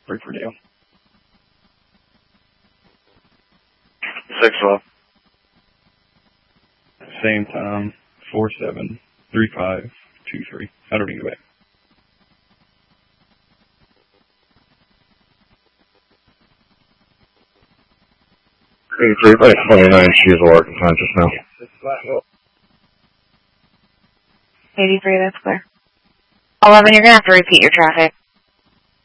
Break for Dale. 612. Same time, 473523. How do we go back? By 29, she is awake and conscious now. 83, that's clear. 11, you're going to have to repeat your traffic.